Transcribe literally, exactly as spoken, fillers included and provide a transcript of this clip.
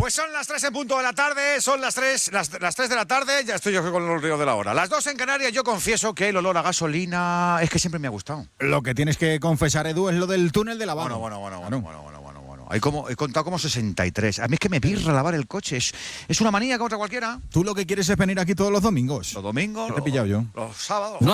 Pues son las tres en punto de la tarde, son las tres, las, las tres de la tarde, ya estoy yo con el río de la hora. Las dos en Canarias, yo confieso que el olor a gasolina es que siempre me ha gustado. Lo que tienes que confesar, Edu, es lo del túnel de lavado. Bueno, bueno, bueno, bueno, bueno, bueno, bueno, bueno. Hay como, he contado como sesenta y tres. A mí es que me pirra lavar el coche, es, es una manía como otra cualquiera. Tú lo que quieres es venir aquí todos los domingos. Los domingos, ¿Qué te he pillado yo? los sábados.